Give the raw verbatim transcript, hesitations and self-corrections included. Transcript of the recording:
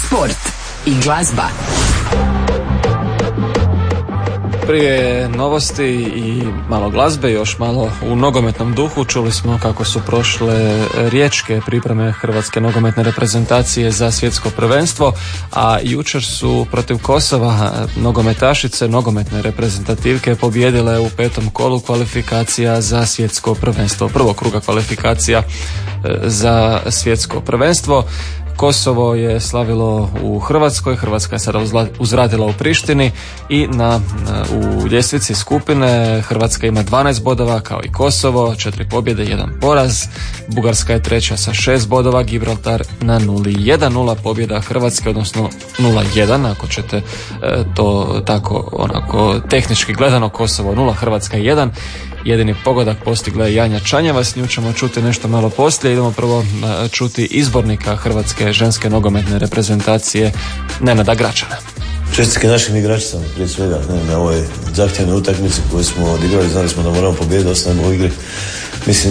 sport i glazba. Prije novosti i malo glazbe, još malo u nogometnom duhu, čuli smo kako su prošle riječke pripreme hrvatske nogometne reprezentacije za svjetsko prvenstvo, a jučer su protiv Kosova nogometašice nogometne reprezentativke pobijedile u petom kolu kvalifikacija za svjetsko prvenstvo, prvog kruga kvalifikacija za svjetsko prvenstvo. Kosovo je slavilo u Hrvatskoj, Hrvatska je sada uzvratila u Prištini i na, u ljestvici skupine Hrvatska ima dvanaest bodova kao i Kosovo, četiri pobjede, jedan poraz. Bugarska je treća sa šest bodova, Gibraltar na nuli. jedan nula pobjeda Hrvatske, odnosno nula jedan, ako ćete e, to tako onako tehnički gledano, Kosovo nula, Hrvatska jedan. Jedini pogodak postigla je Janja Čanjeva, s nju ćemo čuti nešto malo poslije. Idemo prvo čuti izbornika hrvatske ženske nogometne reprezentacije Nenada Gračana. Čestitke našim igračicama prije svega ne, na ovoj zahtjevnoj utakmici koju smo odigrali, znali smo da moramo pobijediti, ostajemo u igri. Mislim